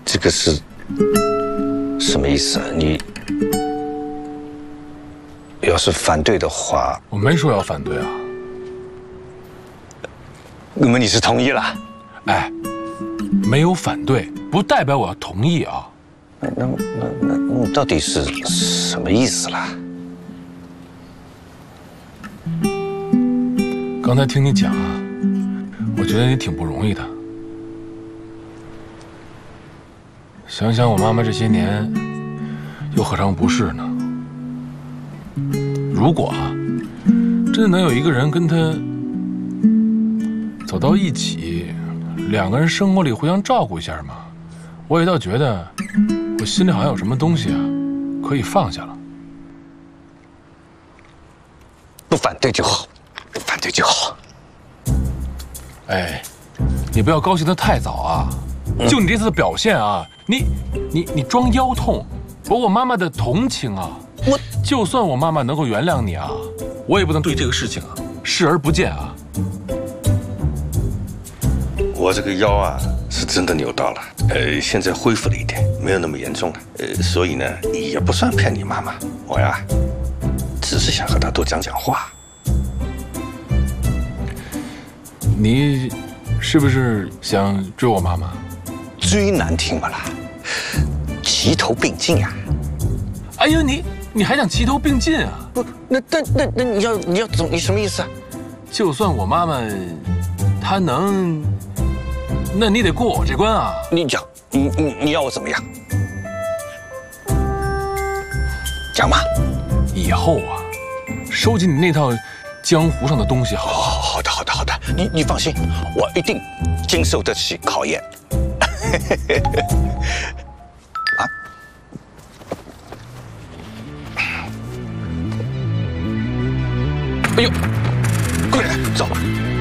这个是什么意思啊？你要是反对的话， 我没说要反对啊。 那么你是同意了？ 哎，没有反对，不代表我要同意啊。 那到底是什么意思啦？ 刚才听你讲啊，我觉得你挺不容易的。想想我妈妈这些年，又何尝不是呢？如果啊，真的能有一个人跟她走到一起，两个人生活里互相照顾一下嘛，我也倒觉得我心里好像有什么东西啊，可以放下了。 不反对就好，不反对就好。 哎，你不要高兴得太早啊！就你这次的表现啊，你装腰痛，博我妈妈的同情啊！就算我妈妈能够原谅你啊，我也不能对这个事情啊视而不见啊！ 我这个腰啊是真的扭到了，现在恢复了一点，没有那么严重了，所以呢也不算骗你妈妈，我呀只是想和她多讲讲话。 你是不是想追我妈妈？ 追难听不啦，齐头并进呀！ 哎呦，你还想齐头并进啊？ 不，那你什么意思啊？ 就算我妈妈她能，那你得过我这关啊！ 你讲，你要我怎么样？讲嘛！ 以后啊，收集你那套江湖上的东西好。 好的，你放心，我一定经受得起考验。啊！哎呦，快点走！